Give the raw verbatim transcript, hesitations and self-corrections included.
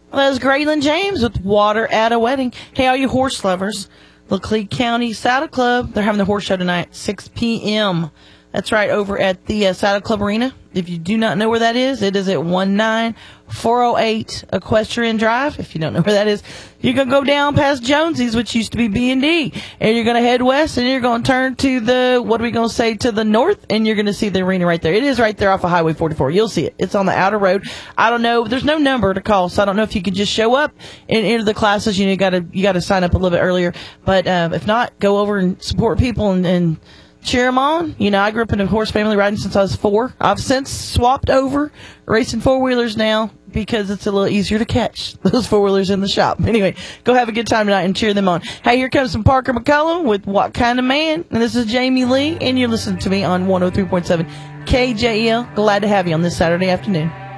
Well, that was Graylin James with Water at a Wedding. Hey, all you horse lovers, Laclede County Saddle Club, they're having the horse show tonight, six p.m. That's right, over at the uh, Saddle Club Arena. If you do not know where that is, it is at one nine four oh eight Equestrian Drive. If you don't know where that is, you're going to go down past Jonesy's, which used to be B and D, and you're going to head west, and you're going to turn to the, what are we going to say, to the north, and you're going to see the arena right there. It is right there off of Highway forty-four. You'll see it. It's on the outer road. I don't know. There's no number to call, so I don't know if you could just show up and enter the classes. You know, you got to you got to sign up a little bit earlier. But uh, if not, go over and support people and, and cheer them on. You know, I grew up in a horse family riding since I was four. I've since swapped over racing four-wheelers now because it's a little easier to catch those four-wheelers in the shop. Anyway, go have a good time tonight and cheer them on. Hey, here comes some Parker McCullum with What Kind of Man? And this is Jamie Lee, and you're listening to me on one oh three point seven K J E L. Glad to have you on this Saturday afternoon.